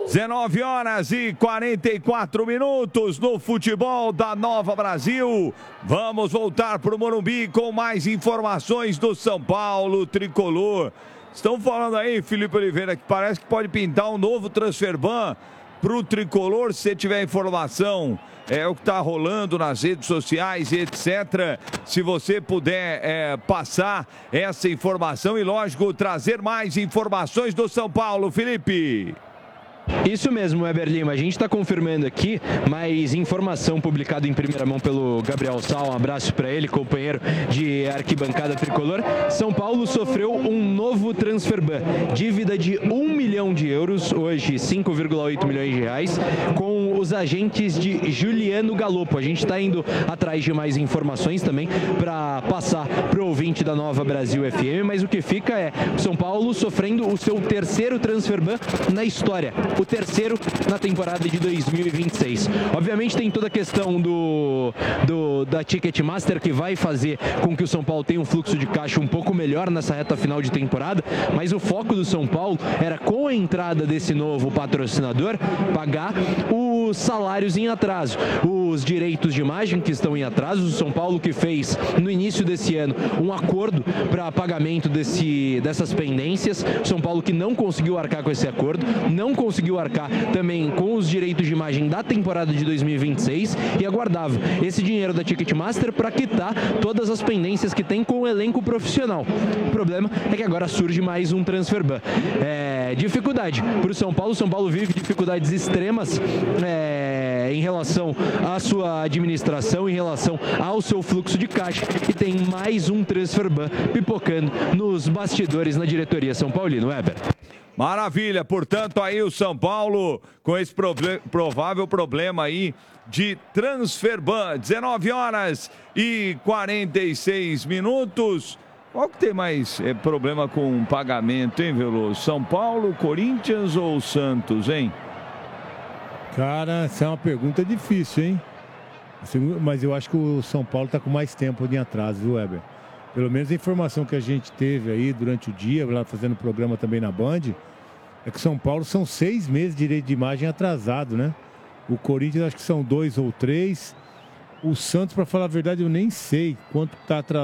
19 horas e 44 minutos no futebol da Nova Brasil. Vamos voltar para o Morumbi com mais informações do São Paulo tricolor. Estão falando aí, Felipe Oliveira, que parece que pode pintar um novo transfer ban para o tricolor. Se você tiver informação, é o que está rolando nas redes sociais, etc. Se você puder passar essa informação e, lógico, trazer mais informações do São Paulo, Felipe. Isso mesmo, Weber Lima. A gente está confirmando aqui, mas informação publicada em primeira mão pelo Gabriel Sal, um abraço para ele, companheiro de arquibancada tricolor. São Paulo sofreu um novo transfer ban, dívida de 1 milhão de euros, hoje 5,8 milhões de reais, com os agentes de Juliano Galopo. A gente está indo atrás de mais informações também para passar para o ouvinte da Nova Brasil FM, mas o que fica é o São Paulo sofrendo o seu terceiro transfer ban na história. O terceiro na temporada de 2026. Obviamente tem toda a questão da Ticketmaster, que vai fazer com que o São Paulo tenha um fluxo de caixa um pouco melhor nessa reta final de temporada, mas o foco do São Paulo era, com a entrada desse novo patrocinador, pagar os salários em atraso, os direitos de imagem que estão em atraso. O São Paulo que fez no início desse ano um acordo para pagamento dessas pendências. O São Paulo que não conseguiu arcar com esse acordo, não conseguiu arcar também com os direitos de imagem da temporada de 2026 e aguardava esse dinheiro da Ticketmaster para quitar todas as pendências que tem com o elenco profissional. O problema é que agora surge mais um transfer ban. Dificuldade para o São Paulo. O São Paulo vive dificuldades extremas em relação à sua administração, em relação ao seu fluxo de caixa, e tem mais um transfer ban pipocando nos bastidores na diretoria São Paulino. Weber. Maravilha, portanto aí o São Paulo com esse provável problema aí de transfer ban. 19 horas e 46 minutos. Qual que tem mais problema com pagamento, hein, Veloso? São Paulo, Corinthians ou Santos, hein? Cara, essa é uma pergunta difícil, hein? Mas eu acho que o São Paulo está com mais tempo em atraso, viu, Weber? Pelo menos a informação que a gente teve aí durante o dia, lá fazendo programa também na Band, é que São Paulo são 6 meses de direito de imagem atrasado, né? O Corinthians acho que são 2 ou 3. O Santos, para falar a verdade, eu nem sei quanto está atrasado.